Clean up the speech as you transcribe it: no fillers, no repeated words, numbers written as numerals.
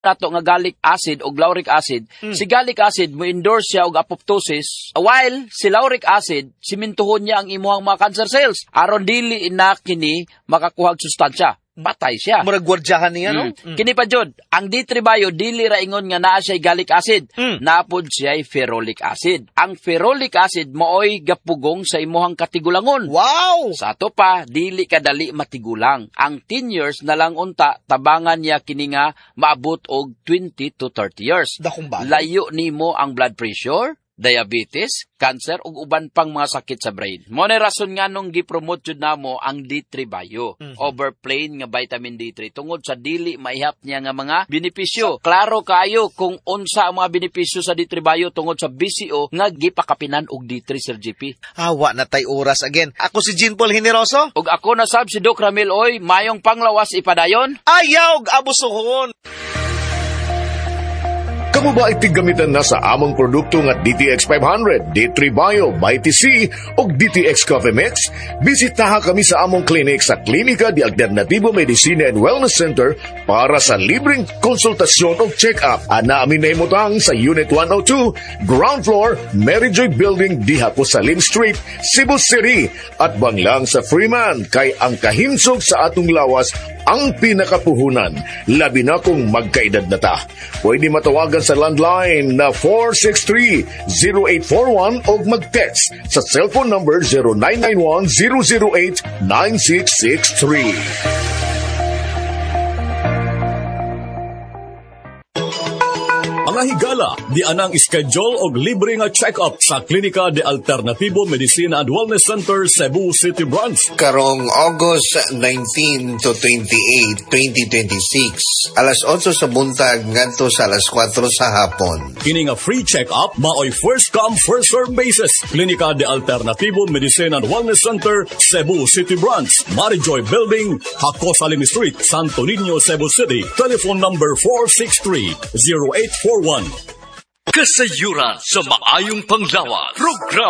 nato nga garlic acid o lauric acid, si garlic acid mo endorse siya og apoptosis, while si lauric acid simintuhon niya ang imuhang mga cancer cells aron dili na kini makakuha og sustansya. Patay siya. Murag gwardyahan niya, no? Kini pa jud, ang D3 Bio dili ra ingon nga naa siya garlic acid, napod siya ferrolic acid. Ang ferrolic acid mooy gapugong sa imuhang katigulangon. Wow! Sa ato pa, dili kadali matigulang. Ang 10 years na lang unta, tabangan niya kini nga maabot og 20 to 30 years. Dakong bagay. Layo nimo ang blood pressure, diabetes, cancer, ug uban pang mga sakit sa brain. Mo na rason nga nung gipromote jud namo ang D3 Bio, overplain nga vitamin D3 tungod sa dili maihap niya nga mga benepisyo. Klaro kayo kung unsa ang mga benepisyo sa D3 Bio tungod sa BCO nga gipakapinan og D3 Sir GP. Awa na tay oras again. Ako si Jean Paul Generoso. Ug ako na sab si Doc Ramil Oy, mayong panglawas ipadayon. Ayaw abusuhon. Kamu ba itigamitan na sa among produkto nga DTX 500, D3 Bio, BITC o DTX Coffee Mix? Bisitaha kami sa among clinic sa Klinika de Alternativo Medicina and Wellness Center para sa libreng konsultasyon o check-up. Ana amin na imutang sa Unit 102, Ground Floor, Mary Joy Building, Dihapo Salim Street, Cebu City. At banglang sa Freeman, kay ang kahinsog sa atong lawas ang pinakapuhunan, labi na kung magkaedad na ta. Pwede matawagan sa landline na 463-0841 o mag-text sa cellphone number 0991-008-9663. Mga higala, di anang schedule og libre nga check-up sa Klinika de Alternativo Medicina and Wellness Center, Cebu City Branch. Karong August 19 to 28, 2026. Alas 8 sa buntag ngadto sa alas 4 sa hapon. Kini nga free check-up, maoy first come, first serve basis. Klinika de Alternativo Medicina and Wellness Center, Cebu City Branch. Marijoy Building, Haco Salim Street, Santo Niño, Cebu City. Telephone number 463-0841. Kasayuran sa maayong panglawas. Program